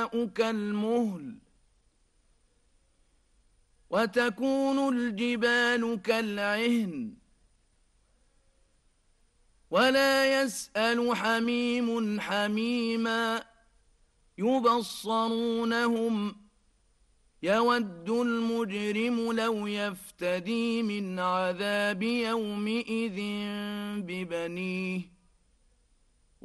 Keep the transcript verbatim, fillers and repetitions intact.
السماء كالمهل وتكون الجبال كالعهن ولا يسأل حميم حميما يبصرونهم يود المجرم لو يفتدي من عذاب يومئذ ببنيه